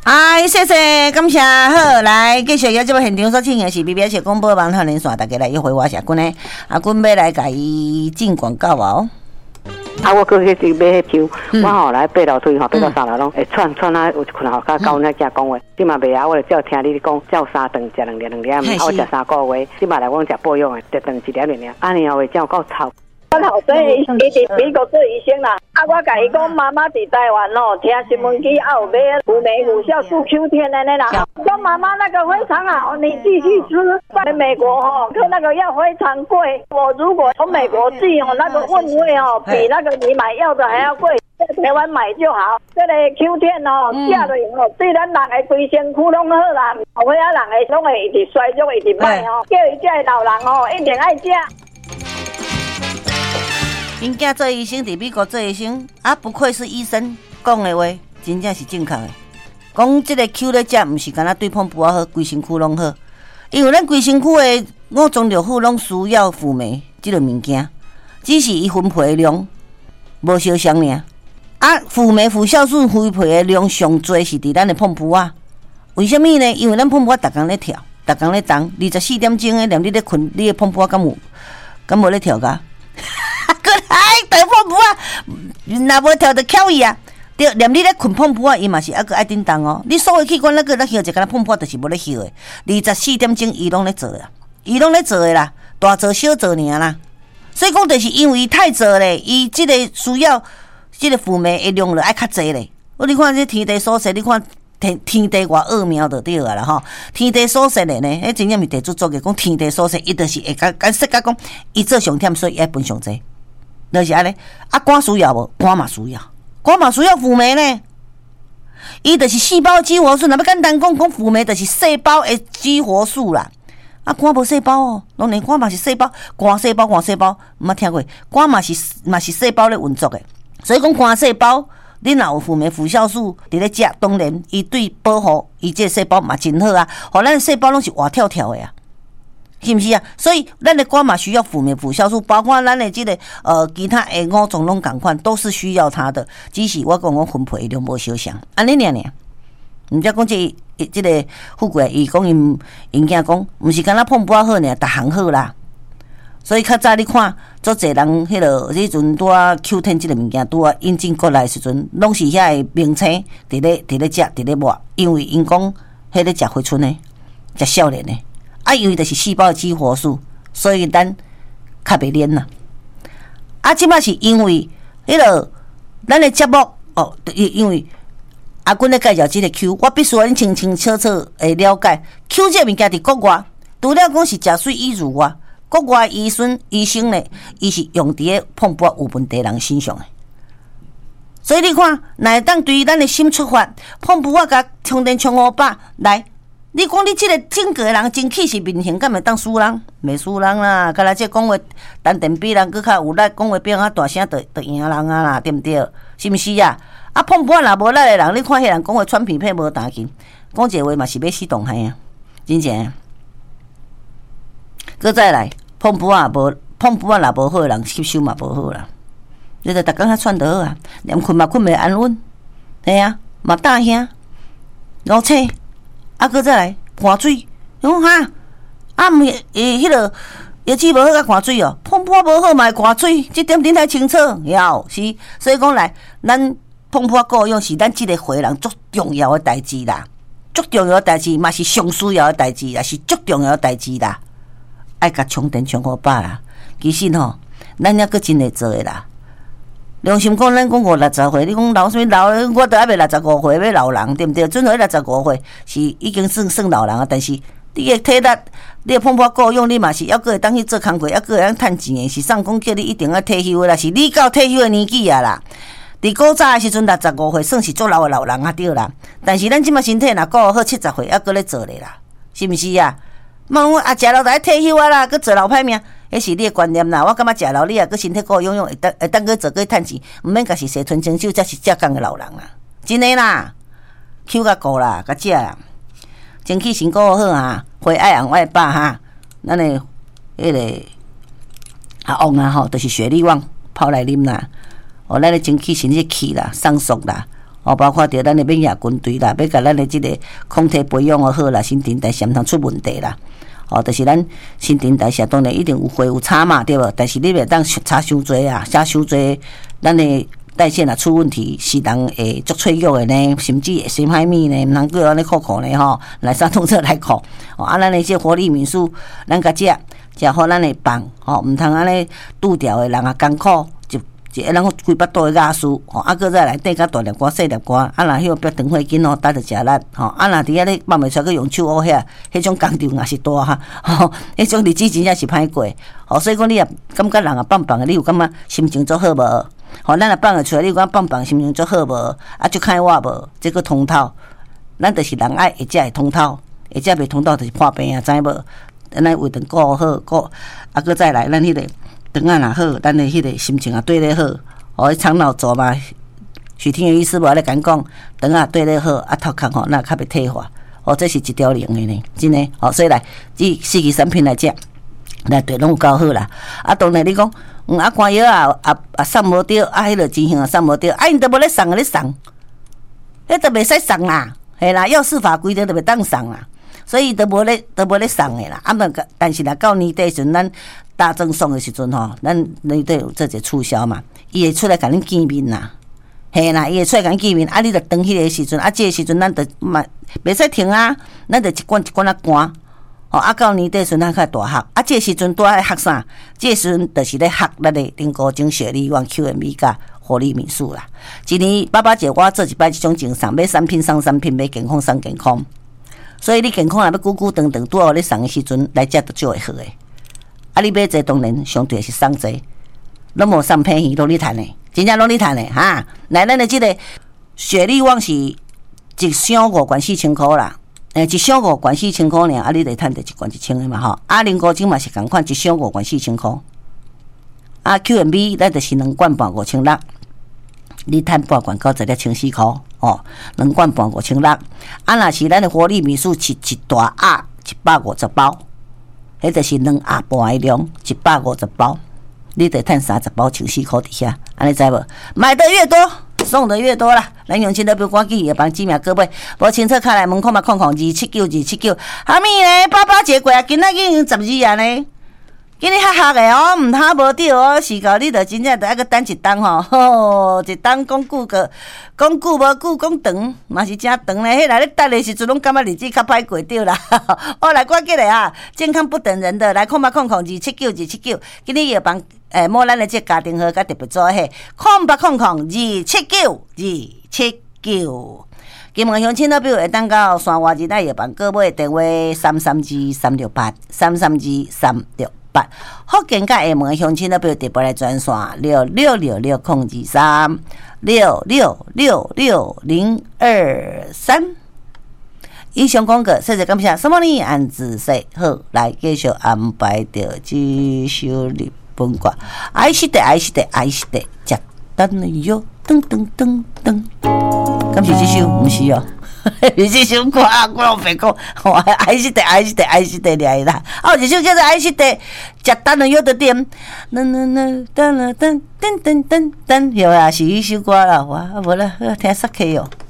谢谢，感谢。好，来继续邀这个现场所请的是 BBS 广播网台连线，大家来约会我是阿君的。阿君要来甲伊进广告哦。 我过去买迄票，我来8楼推8到3楼拢会串啊，有一群甲教那只讲话，即嘛袂晓，我就照听你讲，照3顿食2点，我食3个月，即嘛来讲食保养的，得顿1点2。安尼后会照够臭。 我后生伊伫美国做医生啦，我甲伊讲妈妈伫台湾哦，听新闻机还有买辅酶乳酵素 Q10的那啦，说妈妈那个非常好，你继续吃。在美国可那个药非常贵，我如果从美国寄那个运费比那个你买药的还要贵，在台湾买就好。这个 Q10食了以后，对咱人的规身躯拢好啦，后尾人的拢会一直衰弱，一直歹叫伊这老人一定爱食。 因囝做医生，伫美国做医生，不愧是医生，讲的话真正是正确的。讲这个 Q 咧食，毋是干那对碰不好，规身躯拢好。因为咱规身躯的五脏六腑拢需要辅酶这个物件，只是伊分配的量无相像尔。辅酶辅酵素分配的量上多是伫咱的碰布啊。为什么呢？因为咱碰布啊，逐工咧跳，逐工咧动，24点钟的，连你咧困，你的碰布啊，敢无咧跳噶？大碰布啊，若无跳就翘伊啊！对，连你咧困碰布啊，伊嘛是还阁爱叮当哦。你所有器官那个咧休一个碰布就是无咧休的。24点钟伊拢咧做啦，伊拢咧做的啦，大做小做尔啦。所以讲，就是因为伊太做咧，伊即个需要即个辅酶的量就爱较济咧。你看这天地所说，你看天地偌奥妙就对啊啦吼。天地所说的呢，迄真正是地主做嘅，讲天地所说，伊就是会甲说甲讲，伊做上忝，所以伊爱分上济。就是安尼，肝需要无？肝嘛需要，肝嘛需要辅酶呢。伊就是细胞激活素，若要简单讲辅酶就是细胞的激活素啦。肝无细胞哦，当然肝嘛是细胞，肝细胞，毋捌听过。肝嘛是细胞咧运作的，所以讲肝细胞，你若有辅酶、辅酵素伫咧食，当然伊对保护伊这细胞嘛真好啊，互咱的细胞拢是活跳跳的啊。是不是啊？所以咱的肝嘛需要辅酶、辅酵素，包括咱的这个其他的五种拢同款，都是需要它的。只是我讲分配量无相像，安尼尔。毋则讲这个富贵，伊讲因囝讲，毋是干那碰不好尔，逐项好啦。所以较早你看，足侪人迄迄阵拄啊 Q10 这个物件拄啊引进过来的时阵，拢是遐个名称伫咧食，伫咧抹，因为因讲迄咧食回春的，食少年的。因为就是细胞的激活素，所以咱较袂黏啦。即摆是因为咱的节目因为阿君咧介绍这个 Q， 我必须要清清楚楚的了解 Q 这物件伫国外，除了讲是食水以外，国外医生呢，伊是用伫咧碰不有问题人身上的。所以你看，若当对于咱的心出发，碰不甲充电充500来。你讲你这个性格的人真气是面型，敢会当输人？袂输人啦！甲来这讲话单电比人，佮较有力，讲话变较大声，就赢人啊啦，对毋对？是毋是啊？碰破若无力的人，你看迄人讲话喘皮皮无弹琴，讲一个话嘛是要死动害啊！真正。佮再来，碰破若无好，人吸收嘛无好啦。你着逐工较喘得好啊，连困嘛困袂安稳，系啊，嘛大声，老扯。搁再来寒水，讲哈迄落药剂无好，甲寒水哦，碰破无好嘛会寒水，这点太清楚，了是。所以讲来，咱碰破够用是咱这个会人足重要的代志啦，足重要的代志嘛是上需要的代志啦，是足重要的代志啦。爱甲充电充500啦，其实吼，咱还佫真会做的啦。良心讲，咱讲50-60岁，你讲老什么老？我都还未65岁，要老人对不对？准许65岁是已经算老人啊，但是你的体力，你的碰破够用，你嘛是还佫会当去做工课，还佫会当趁钱的，是上讲叫你一定要退休的啦，是你到退休的年纪啊啦。伫古早的时阵65岁算是足老的老人啊对啦，但是咱即马身体若顾好70岁，还佫咧做咧啦，是毋是啊？莫讲食老就爱退休啊啦，佫做老歹命。迄是你的观念啦，我感觉食老你啊，佮身体够用用，会当去做去趁钱，毋免家是洗吞清手，才是正港的老人啦。真诶啦 ，Q 甲顾啦，甲食啦，争气身骨好哈，花爱红爱饱哈，咱的迄个旺啊吼，就是雪莉旺泡来啉啦，咱的争气神个气啦，上速啦， 包括着咱的免疫军队啦，要甲咱的即个抗体培养好啦，新陈代谢毋通出问题啦。就是咱新陈代谢当然一定有花有差嘛，对无？但是你袂当差伤济啊，差伤济，咱的代谢若出问题，是人会足脆弱的呢，甚至会心歹物呢，毋通叫安尼苦呢吼，来啥动作来苦。咱的这活力敏素，咱甲食好咱的放，毋通安尼拄着的人艰苦。一个人规巴肚的雅思，搁再来缀甲大粒瓜、细粒瓜，若迄个肠血筋搭着食力，若伫遐咧放袂出，去用手挖遐，迄种工程也是大哈，迄种日子真正是歹过，所以讲你也感觉人放的，你有感觉心情足好无？咱也放会出来，你有感觉放心情足好无？足快活无？这个通透，咱就是人爱会食会通透，会食袂通透就是破病啊，知无？咱来胃肠顾好，搁再来咱迄个。肠啊若好，咱的迄个心情也对咧好。迄肠脑族嘛，许天元医师无咧讲，肠啊对咧好，头壳那较袂退化。这是一条龙的呢，真诶。所以来，这四季产品来食，来对拢有够好啦。当然你讲，肝药送无着，迄个钱项送无着，因都无咧送，迄都袂使送啦，嘿啦，药事法规定都袂当送啦。所以都无咧送诶啦。但是若到年底时阵，咱大赠送的时阵吼，咱你都有做一个促销嘛，伊会出来甲恁见面啦，嘿啦，伊会出来甲恁见面，你着等迄个时阵，这个时阵咱着袂使停啊，咱着一罐一罐干，到年底时阵咱较大盒，这个时阵拄爱盒啥？这个时阵就是咧盒咱的林高精血力旺 QMB 加活力敏素啦。一年爸爸节我做一摆这种精送，买3品送3品，买健康送健康。所以你健康若要久久长长，拄好咧送的时阵来食着少会好诶。你买这当然相对是送这，拢无送便宜，拢你赚的，真正拢你赚的哈。来，咱的这个雪力旺是一箱5罐4000块啦，一箱5罐4000块呢，你得赚着一罐1000的嘛吼。林高精嘛是同款，一箱5罐4000块。QMB 咱就是2罐半5600，你赚半罐90粒14块2罐半5600。若是咱的活力米数是一大盒150包。迄就是2盒半的量，150包，你得赚30包14块伫遐，安尼知无？买的越多，送的越多啦。咱用钱都不赶紧也帮记名各位，无清楚开来门看嘛，279，哈咪呢？爸爸节过啊，今仔已经12啊呢。今日较黑的毋通无着时到你着真正着爱个等一冬一冬讲久个，讲久无久，讲长嘛是真长咧。迄来咧等的时阵，拢感觉日子较歹过着啦。来赶紧来健康不等人的来279，今日要帮摸咱的这家庭号甲特别做嘿，279，金门乡亲老朋友会当到山外日来要帮各位电话332-368，332-368。福建甲厦门乡亲老朋友特别来专线6666-023，6666-023。以上广告，谢谢感谢，什么呢？安子说好，来继续安排着这首日本歌，爱是的，食蛋了哟，噔噔噔噔。敢是这首？不是哦。是这首歌我老白讲，爱是的俩啦。一首叫做《爱是的》，食蛋了有的点，噔，有啊，是一首歌啦，无啦，听煞客哦。